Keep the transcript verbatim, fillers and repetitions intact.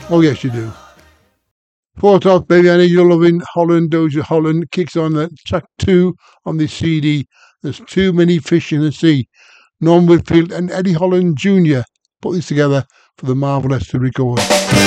Oh, yes, you do. Fourth off, Baby, I Know You're Loving Holland, Doja Holland kicks on at track two on this C D. There's Too Many Fish in the Sea. Norm Whitfield and Eddie Holland Junior put this together for the Marvelous to record.